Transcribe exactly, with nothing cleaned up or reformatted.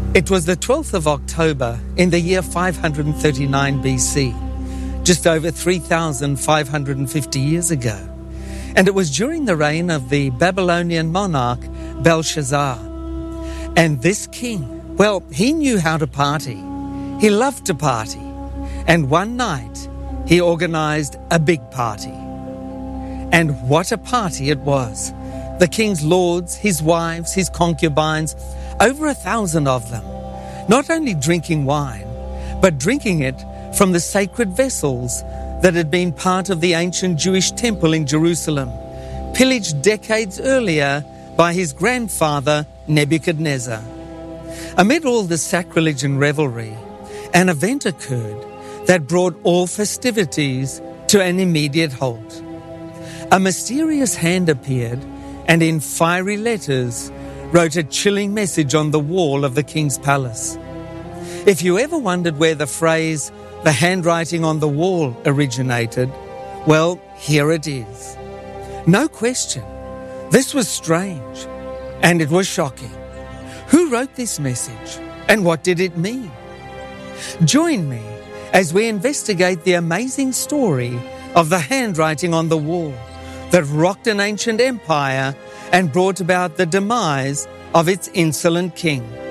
It was the twelfth of October in the year five hundred thirty-nine B C, just over three thousand five hundred fifty years ago. And it was during the reign of the Babylonian monarch Belshazzar. And this king, well, he knew how to party. He loved to party. And one night, he organized a big party. And what a party it was. The king's lords, his wives, his concubines, over a thousand of them, not only drinking wine, but drinking it from the sacred vessels that had been part of the ancient Jewish temple in Jerusalem, pillaged decades earlier by his grandfather Nebuchadnezzar. Amid all the sacrilege and revelry, an event occurred that brought all festivities to an immediate halt. A mysterious hand appeared and in fiery letters wrote a chilling message on the wall of the king's palace. If you ever wondered where the phrase, "the handwriting on the wall," originated, well, here it is. No question, this was strange, and it was shocking. Who wrote this message, and what did it mean? Join me as we investigate the amazing story of the handwriting on the wall that rocked an ancient empire and brought about the demise of its insolent king.